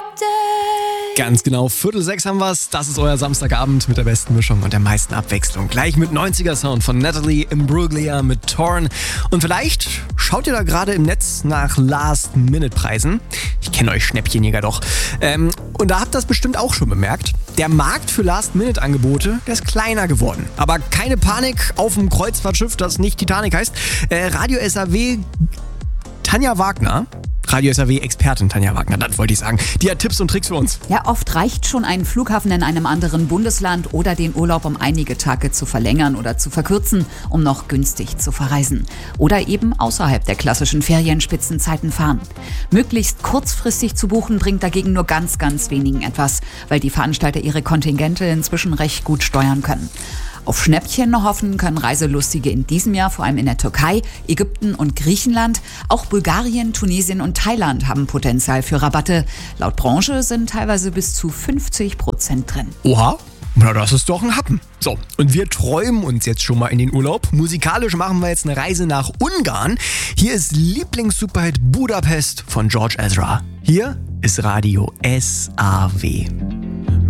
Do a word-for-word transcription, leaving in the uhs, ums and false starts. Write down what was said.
Ganz genau, Viertel sechs haben wir's. Das ist euer Samstagabend mit der besten Mischung und der meisten Abwechslung. Gleich mit neunziger-Sound von Natalie Imbruglia mit Torn. Und vielleicht schaut ihr da gerade im Netz nach Last-Minute-Preisen. Ich kenne euch Schnäppchenjäger doch. Ähm, und da habt ihr das bestimmt auch schon bemerkt. Der Markt für Last-Minute-Angebote, der ist kleiner geworden. Aber keine Panik auf dem Kreuzfahrtschiff, das nicht Titanic heißt. Äh, Radio S A W Tanja Wagner, Radio S A W-Expertin Tanja Wagner, das wollte ich sagen. Die hat Tipps und Tricks für uns. Ja, oft reicht schon ein Flughafen in einem anderen Bundesland oder den Urlaub um einige Tage zu verlängern oder zu verkürzen, um noch günstig zu verreisen. Oder eben außerhalb der klassischen Ferienspitzenzeiten fahren. Möglichst kurzfristig zu buchen bringt dagegen nur ganz, ganz wenigen etwas, weil die Veranstalter ihre Kontingente inzwischen recht gut steuern können. Auf Schnäppchen hoffen können Reiselustige in diesem Jahr vor allem in der Türkei, Ägypten und Griechenland. Auch Bulgarien, Tunesien und Thailand haben Potenzial für Rabatte. Laut Branche sind teilweise bis zu fünfzig Prozent drin. Oha, na das ist doch ein Happen. So, und wir träumen uns jetzt schon mal in den Urlaub. Musikalisch machen wir jetzt eine Reise nach Ungarn. Hier ist Lieblings-Superhit Budapest von George Ezra. Hier ist Radio S A W.